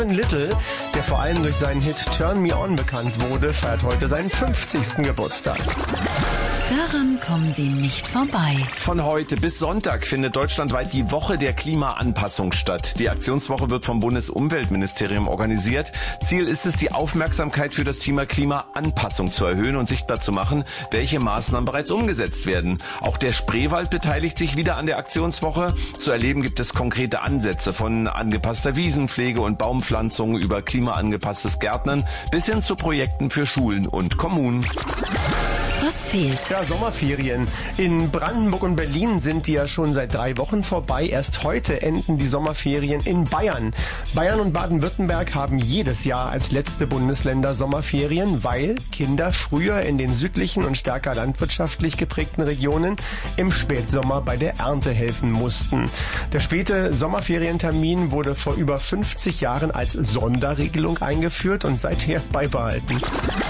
Little, der vor allem durch seinen Hit Turn Me On bekannt wurde, feiert heute seinen 50. Geburtstag. Daran kommen Sie nicht vorbei. Von heute bis Sonntag findet deutschlandweit die Woche der Klimaanpassung statt. Die Aktionswoche wird vom Bundesumweltministerium organisiert. Ziel ist es, die Aufmerksamkeit für das Thema Klimaanpassung zu erhöhen und sichtbar zu machen, welche Maßnahmen bereits umgesetzt werden. Auch der Spreewald beteiligt sich wieder an der Aktionswoche. Zu erleben gibt es konkrete Ansätze von angepasster Wiesenpflege und Baumpflanzung über klimaangepasstes Gärtnern bis hin zu Projekten für Schulen und Kommunen. Was fehlt? Ja, Sommerferien. In Brandenburg und Berlin sind die ja schon seit 3 Wochen vorbei. Erst heute enden die Sommerferien in Bayern. Bayern und Baden-Württemberg haben jedes Jahr als letzte Bundesländer Sommerferien, weil Kinder früher in den südlichen und stärker landwirtschaftlich geprägten Regionen im Spätsommer bei der Ernte helfen mussten. Der späte Sommerferientermin wurde vor über 50 Jahren als Sonderregelung eingeführt und seither beibehalten.